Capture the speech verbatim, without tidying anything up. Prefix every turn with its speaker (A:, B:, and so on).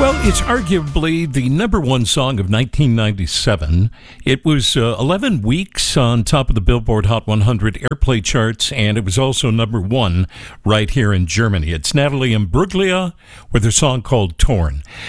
A: Well, it's arguably the number one song of nineteen ninety-seven. It was uh, eleven weeks on top of the Billboard Hot one hundred airplay charts, and it was also number one right here in Germany. It's Natalie Imbruglia with her song called Torn.